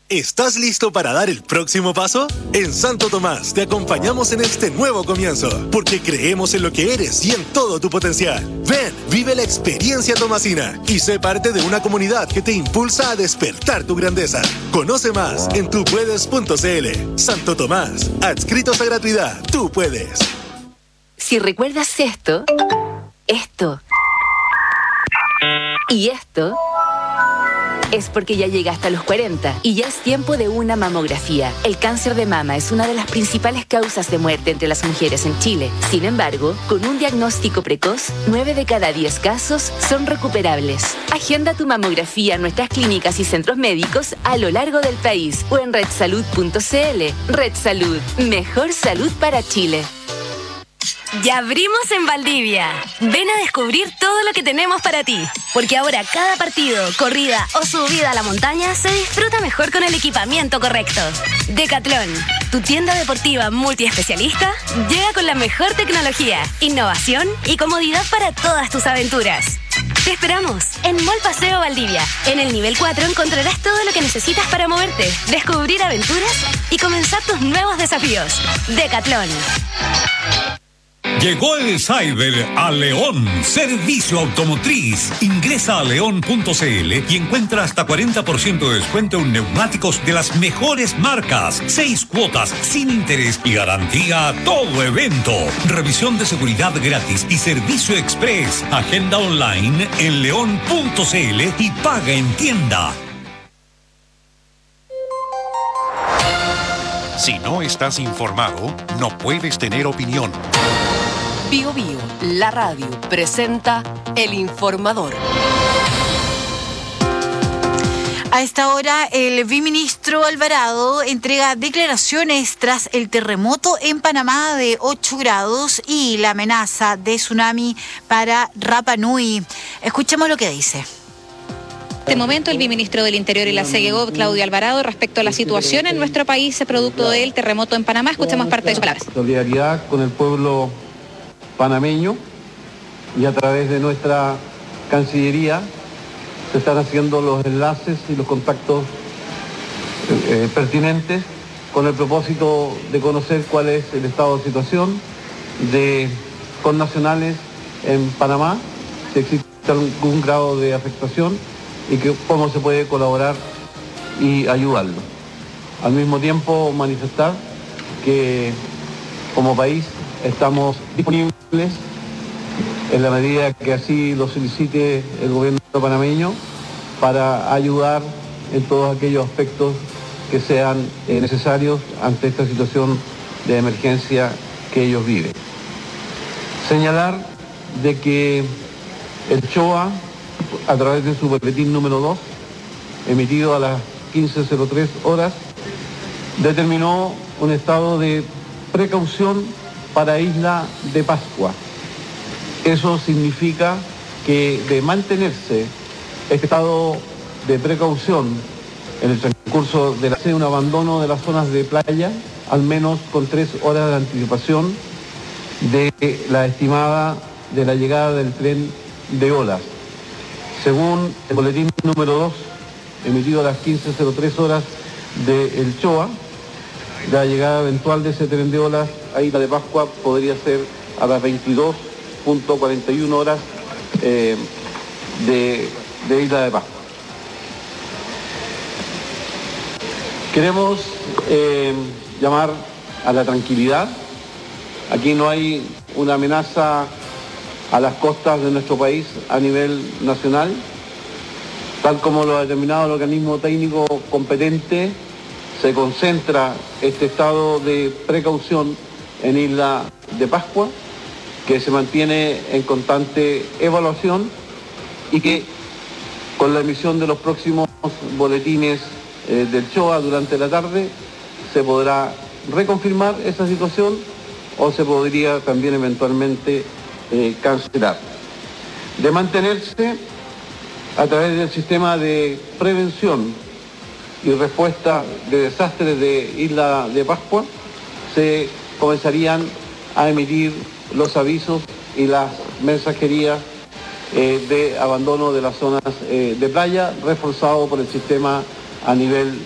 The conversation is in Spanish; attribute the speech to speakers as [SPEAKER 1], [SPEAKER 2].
[SPEAKER 1] ¿Estás listo para dar el próximo paso? En Santo Tomás te acompañamos en este nuevo comienzo, porque creemos en lo que eres y en todo tu potencial. Ven, vive la experiencia tomasina y sé parte de una comunidad que te impulsa a despertar tu grandeza. Conoce más en tupuedes.cl. Santo Tomás, adscritos a gratuidad, tú puedes.
[SPEAKER 2] Si recuerdas esto y esto, es porque ya llegaste a los 40 y ya es tiempo de una mamografía. El cáncer de mama es una de las principales causas de muerte entre las mujeres en Chile. Sin embargo, con un diagnóstico precoz, 9 de cada 10 casos son recuperables. Agenda tu mamografía en nuestras clínicas y centros médicos a lo largo del país o en redsalud.cl. Red Salud, mejor salud para Chile.
[SPEAKER 3] Ya abrimos en Valdivia. Ven a descubrir todo lo que tenemos para ti. Porque ahora cada partido, corrida o subida a la montaña se disfruta mejor con el equipamiento correcto. Decathlon, tu tienda deportiva multiespecialista, llega con la mejor tecnología, innovación y comodidad para todas tus aventuras. Te esperamos en Mall Paseo Valdivia. En el nivel 4 encontrarás todo lo que necesitas para moverte, descubrir aventuras y comenzar tus nuevos desafíos. Decathlon.
[SPEAKER 4] Llegó el Cyber a León. Servicio automotriz. Ingresa a león.cl y encuentra hasta 40% de descuento en neumáticos de las mejores marcas. 6 cuotas sin interés y garantía a todo evento. Revisión de seguridad gratis y servicio express. Agenda online en león.cl y paga en tienda.
[SPEAKER 5] Si no estás informado, no puedes tener opinión.
[SPEAKER 6] Bio Bio, la radio, presenta El Informador.
[SPEAKER 7] A esta hora, el viceministro Alvarado entrega declaraciones tras el terremoto en Panamá de 8 grados y la amenaza de tsunami para Rapa Nui. Escuchemos lo que dice.
[SPEAKER 8] En este momento, el viceministro del Interior y la CEGEGOV, Claudio Alvarado, respecto a la situación en nuestro país producto del terremoto en Panamá. Escuchemos parte de sus palabras.
[SPEAKER 9] Solidaridad con el pueblo panameño y a través de nuestra Cancillería se están haciendo los enlaces y los contactos pertinentes con el propósito de conocer cuál es el estado de situación de connacionales en Panamá, si existe algún grado de afectación y cómo se puede colaborar y ayudarlo. Al mismo tiempo manifestar que como país estamos disponibles en la medida que así lo solicite el gobierno panameño para ayudar en todos aquellos aspectos que sean necesarios ante esta situación de emergencia que ellos viven. Señalar de que el CHOA, a través de su boletín número 2, emitido a las 15:03 horas, determinó un estado de precaución para Isla de Pascua. Eso significa que de mantenerse este estado de precaución en el transcurso de un abandono de las zonas de playa, al menos con 3 horas de anticipación de la estimada de la llegada del tren de olas. Según el boletín número 2, emitido a las 15:03 horas del CHOA, la llegada eventual de ese tren de olas a Isla de Pascua podría ser a las 22:41 horas de Isla de Pascua. Queremos llamar a la tranquilidad. Aquí no hay una amenaza a las costas de nuestro país a nivel nacional, tal como lo ha determinado el organismo técnico competente. Se concentra este estado de precaución en Isla de Pascua, que se mantiene en constante evaluación y que con la emisión de los próximos boletines del CHOA durante la tarde se podrá reconfirmar esa situación o se podría también eventualmente cancelar. De mantenerse a través del sistema de prevención y respuesta de desastres de Isla de Pascua, se comenzarían a emitir los avisos y las mensajerías de abandono de las zonas de playa, reforzado por el sistema a nivel